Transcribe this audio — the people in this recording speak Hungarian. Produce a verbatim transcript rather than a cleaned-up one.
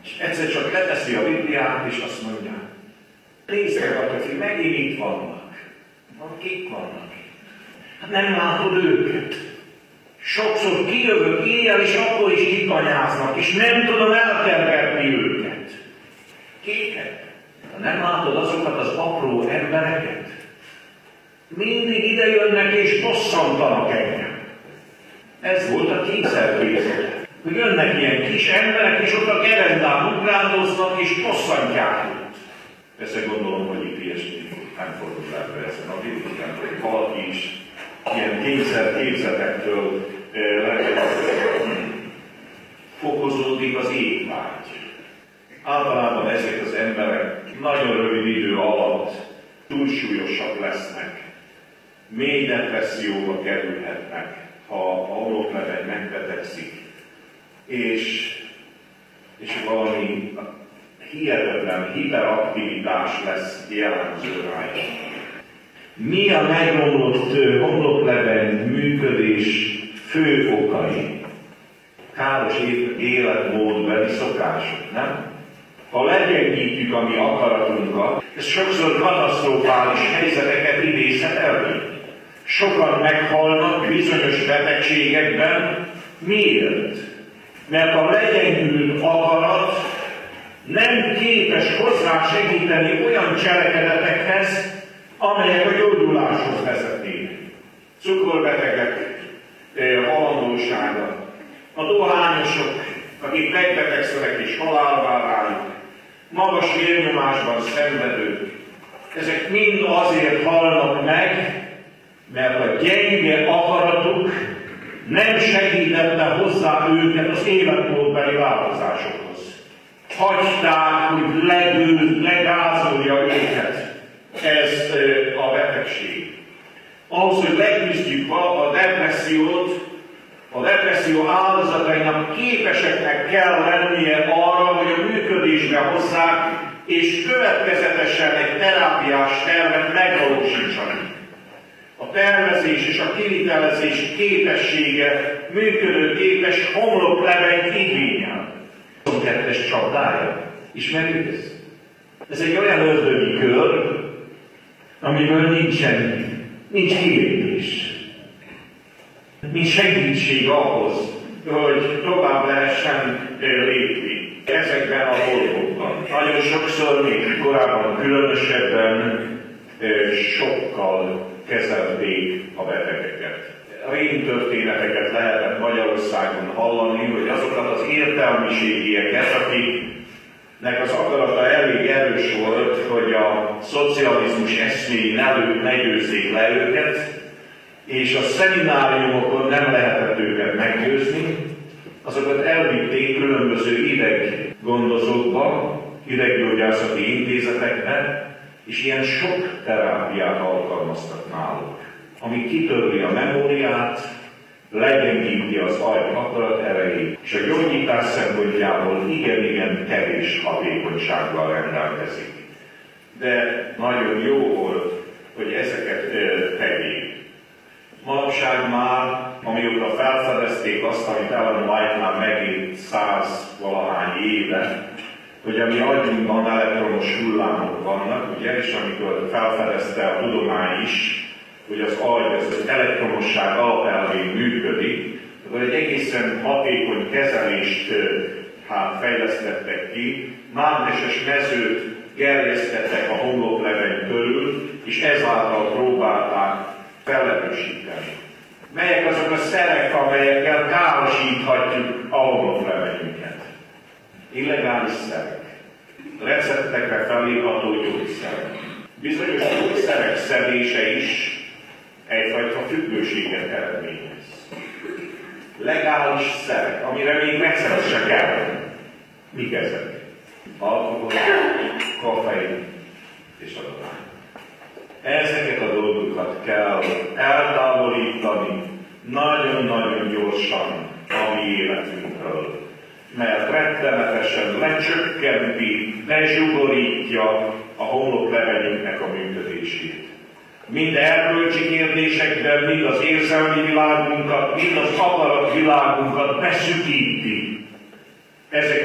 És egyszer csak leteszi a Bibliát, és azt mondja, nézzetek, hogy megint itt vannak. Kik vannak? Hát nem látod őket. Sokszor kijövök éjjel, és akkor is kikanyáznak, és nem tudom elkergetni őket. Kéket? Ha nem látod azokat az apró embereket, mindig ide jönnek és bosszantanak engem. Ez volt a kényszerkészlet. Hogy jönnek ilyen kis emberek, és ott a gerendán ugrándoznak, és bosszantják őt. Persze gondolom, hogy itt ilyesmi nem fordul rá ezen a Biblián, hogy valaki is ilyen kényszerképzetektől fokozódik az étvágy. Általában ezek az emberek nagyon rövid idő alatt túlsúlyosak lesznek, mély depresszióba kerülhetnek, ha a homlokleveny megbetegszik, és, és valami hihetetlen hiperaktivitás lesz jellemző rájuk. Mi a megromlott homlokleveny működés fő okai? Káros életmódbeli szokások, nem? Ha legyengítjük a mi akaratunkat, ez sokszor katasztrofális helyzeteket idézhet elő. Sokan meghalnak bizonyos betegségekben. Miért? Mert a legyengült akarat nem képes hozzásegíteni olyan cselekedetekhez, amelyek a gyógyuláshoz vezetnének. Cukorbetegek halandósága, a dohányosok, akik megbetegszenek és halálvá válnak, magas vérnyomásban szenvedők, ezek mind azért halnak meg, mert a gyenge akaratuk nem segítette hozzá őket az életmódbeli változásokhoz. Hagyták, hogy legő, legázolja őket ez a betegség. Ahhoz, hogy leküzdjük a depressziót, a depresszió áldozatainak képeseknek kell lennie arra, hogy a működésbe hozzák, és következetesen egy terápiás tervet megvalósítsanak. A tervezés és a kivitelezés képessége működőképes homloklevenyt igényel. huszonkettes csapdája. Ismerjük ezt? Ez egy olyan ördögi kör, amiből nincsen, nincs kilépés. Nincs segítség ahhoz, hogy tovább lehessen lépni ezekben a dolgokban. Nagyon sokszor, még korábban különösebben sokkal kezelték a betegeket. Régi történeteket lehetett Magyarországon hallani, hogy azokat az értelmiségieket, akiknek az akarata elég erős volt, hogy a szocializmus eszméi ne győzzék le őket, és a szemináriumokon nem lehetett őket meggyőzni, azokat elvitték különböző ideggondozókba, ideggyógyászati intézetekbe, és ilyen sok terápiát alkalmaztak náluk, ami kitörli a memóriát, legyengíti az agy akarat erejét, és a gyógyítás szempontjából igen-igen kevés hatékonysággal rendelkezik. De nagyon jó volt, hogy ezeket tegyék. Manapság már, amióta felfedezték azt, amit Ellen White már megint száz valahány éve, hogy a mi agyunkban elektromos hullámok vannak, ugye, és amikor felfedezte a tudomány is, hogy az agy az elektromosság alapelvén működik, akkor egy egészen hatékony kezelést hát, fejlesztettek ki, mágneses mezőt gerjesztettek a homlokleveny körül, és ezáltal próbálták felerősíteni. Melyek azok a szerek, amelyekkel károsíthatjuk a homloklevenyünket? Illegális szerek. Receptekre felírható gyógyszerek. Bizonyos gyógyszerek szedése is egyfajta függőséget eredményez. Legális szerek, amire még megszeret se kell. Mik ezek? Alkohol, koffein és adomány. Ezeket a dolgokat kell eltávolítani nagyon-nagyon gyorsan a mi életünkről. Mert rettenetesen lecsökkenti, lezsugorítja a homloklevenyünknek a működését. Mind erkölcsi kérdésekben, mind az érzelmi világunkat, mind az akaratvilágunkat beszűkíti. Ezek